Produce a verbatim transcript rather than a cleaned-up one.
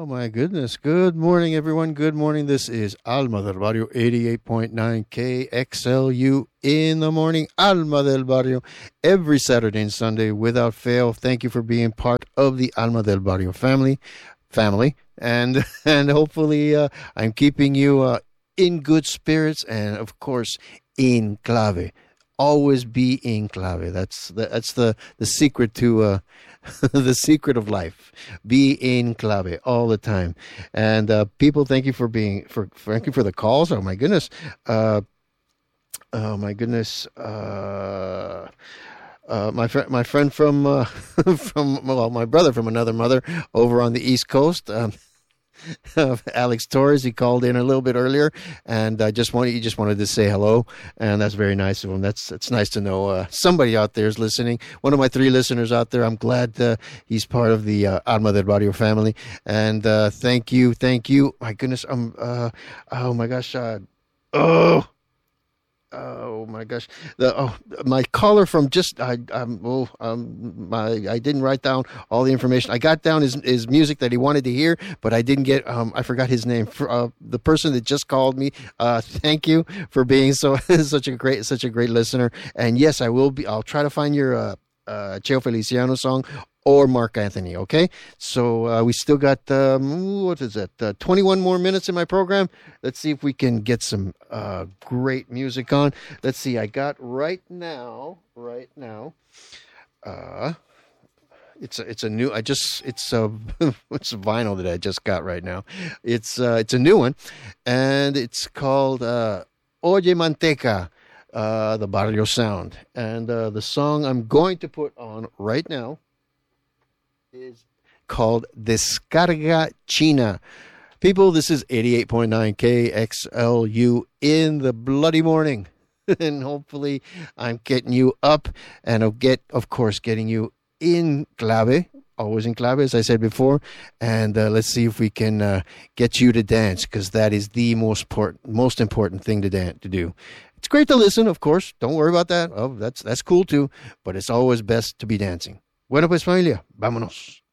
my goodness. Good morning, everyone. Good morning. This is Alma del Barrio eighty-eight point nine K X L U in the morning. Alma del Barrio every Saturday and Sunday without fail. Thank you for being part of the Alma del Barrio family. Family. And, and hopefully uh, I'm keeping you uh, in good spirits and, of course, in clave. Always be in clave. That's the, that's the, the secret to uh, the secret of life. Be in clave all the time. And uh, people, thank you for being for thank you for the calls. Oh my goodness. Uh, oh my goodness. Uh, uh, my friend, my friend from uh, from well, my brother from another mother over on the East Coast. Um, Alex Torres, he called in a little bit earlier, and I just wanted he just wanted to say hello, and that's very nice of him. That's it's nice to know uh, somebody out there is listening. One of my three listeners out there. I'm glad uh, he's part of the uh, Alma del Barrio family, and uh, thank you, thank you. My goodness, um, uh, oh my gosh, uh, oh. Oh my gosh! The oh my caller from just I um oh um my I didn't write down all the information. I got down his his music that he wanted to hear, but I didn't get um I forgot his name. For uh, the person that just called me, uh, thank you for being so such a great such a great listener. And yes, I will be. I'll try to find your uh, uh Cheo Feliciano song or Mark Anthony. Okay, so uh, we still got um, what is that? Uh, twenty-one more minutes in my program. Let's see if we can get some uh, great music on. Let's see. I got right now, right now. Uh, it's a, it's a new. I just it's a it's a vinyl that I just got right now. It's uh, it's a new one, and it's called uh, Oye Manteca. Uh, the Barrio Sound, and uh, the song I'm going to put on right now is called Descarga China. People, this is eighty-eight point nine K X L U in the bloody morning. And hopefully I'm getting you up and I'll get, of course, getting you in clave, always in clave, as I said before. And uh, let's see if we can uh, get you to dance, because that is the most important, most important thing to, dan- to do. It's great to listen, of course. Don't worry about that. Oh, that's, that's cool too. But it's always best to be dancing. Bueno, pues familia, vámonos.